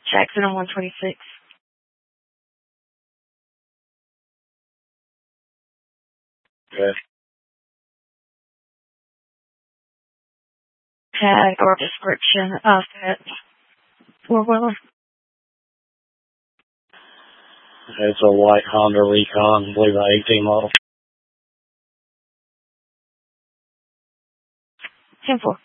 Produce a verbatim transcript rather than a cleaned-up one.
Jackson on one twenty-six. Good. Tag or description of it. Four-wheeler. It's a white Honda Recon, I believe an eighteen model. ten four.